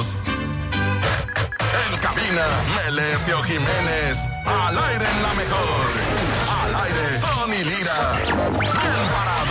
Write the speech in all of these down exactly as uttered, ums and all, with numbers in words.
parados. En cabina, Melesio Jiménez. Al aire en la mejor. Al aire, Tony Lira. Bien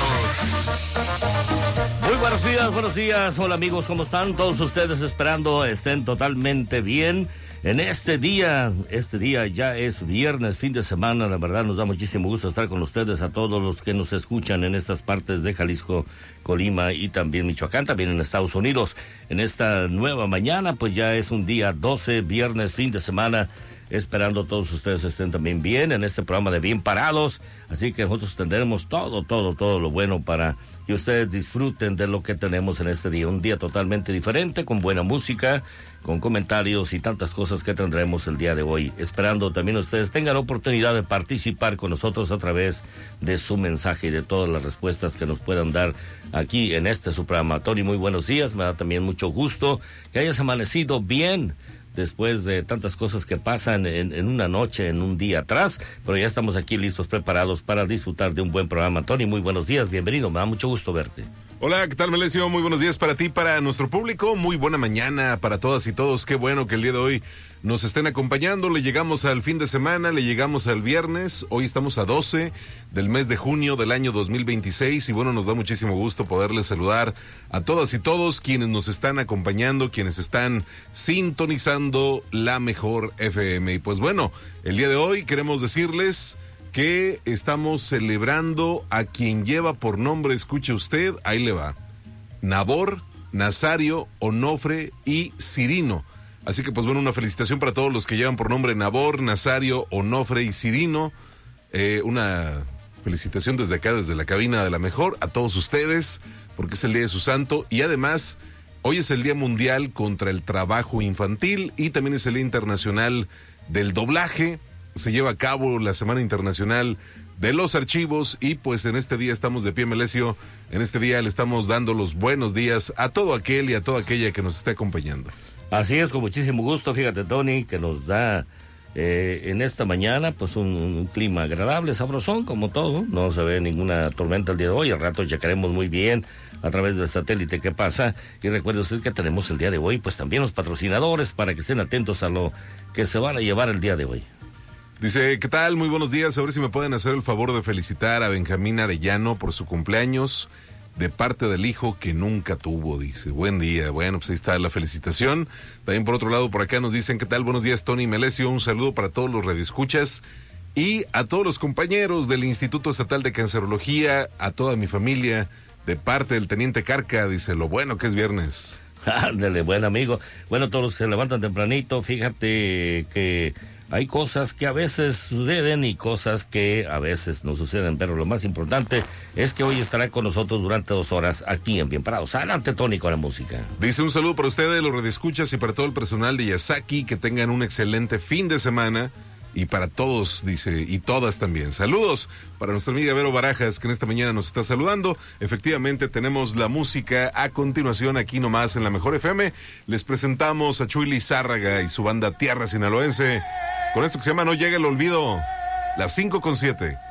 parados. Muy buenos días, buenos días. Hola amigos, ¿cómo están? Todos ustedes esperando estén totalmente bien. En este día, este día ya es viernes, fin de semana, la verdad nos da muchísimo gusto estar con ustedes, a todos los que nos escuchan en estas partes de Jalisco, Colima y también Michoacán, también en Estados Unidos. En esta nueva mañana, pues ya es un día doce, viernes, fin de semana, esperando todos ustedes estén también bien en este programa de Bien Parados, así que nosotros tendremos todo, todo, todo lo bueno para que ustedes disfruten de lo que tenemos en este día, un día totalmente diferente, con buena música, con comentarios y tantas cosas que tendremos el día de hoy, esperando también ustedes tengan la oportunidad de participar con nosotros a través de su mensaje y de todas las respuestas que nos puedan dar aquí en este su programa. Tony, muy buenos días, me da también mucho gusto que hayas amanecido bien después de tantas cosas que pasan en, en una noche, en un día atrás, pero ya estamos aquí listos, preparados para disfrutar de un buen programa. Tony, muy buenos días, bienvenido, me da mucho gusto verte. Hola, ¿qué tal, Melesio? Muy buenos días para ti, para nuestro público, muy buena mañana para todas y todos, qué bueno que el día de hoy nos estén acompañando, le llegamos al fin de semana, le llegamos al viernes, hoy estamos a doce del mes de junio del año dos mil veintiséis y bueno, nos da muchísimo gusto poderles saludar a todas y todos quienes nos están acompañando, quienes están sintonizando la mejor F M. Y pues bueno, el día de hoy queremos decirles que estamos celebrando a quien lleva por nombre, escuche usted, ahí le va, Nabor, Nazario, Onofre y Cirino. Así que pues bueno, una felicitación para todos los que llevan por nombre Nabor, Nazario, Onofre y Cirino. Eh, una felicitación desde acá, desde la cabina de la mejor, a todos ustedes, porque es el día de su santo y además hoy es el Día Mundial contra el Trabajo Infantil y también es el Día Internacional del Doblaje. Se lleva a cabo la Semana Internacional de los Archivos y pues en este día estamos de pie, Melesio. En este día le estamos dando los buenos días a todo aquel y a toda aquella que nos esté acompañando. Así es, con muchísimo gusto, fíjate, Tony, que nos da eh, en esta mañana pues un, un clima agradable, sabrosón, como todo. No se ve ninguna tormenta el día de hoy, al rato checaremos muy bien a través del satélite qué pasa. Y recuerde usted que tenemos el día de hoy pues también los patrocinadores para que estén atentos a lo que se van a llevar el día de hoy. Dice, ¿qué tal? Muy buenos días. A ver si me pueden hacer el favor de felicitar a Benjamín Arellano por su cumpleaños de parte del hijo que nunca tuvo, dice. Buen día. Bueno, pues ahí está la felicitación. También por otro lado, por acá nos dicen, ¿qué tal? Buenos días, Tony Melesio. Un saludo para todos los radioescuchas y a todos los compañeros del Instituto Estatal de Cancerología, a toda mi familia, de parte del Teniente Carca. Dice, lo bueno que es viernes. Ándale, buen amigo. Bueno, todos los que se levantan tempranito, fíjate que hay cosas que a veces suceden y cosas que a veces no suceden, pero lo más importante es que hoy estará con nosotros durante dos horas aquí en Bien Parados. Adelante, Tony, con la música. Dice, un saludo para ustedes, los radioescuchas y para todo el personal de Yasaki, que tengan un excelente fin de semana. Y para todos, dice, y todas también. Saludos para nuestra amiga Vero Barajas, que en esta mañana nos está saludando. Efectivamente, tenemos la música a continuación aquí nomás en la Mejor F M. Les presentamos a Chuy Lizárraga y su banda Tierra Sinaloense, con esto que se llama No Llega el Olvido, las cinco con siete.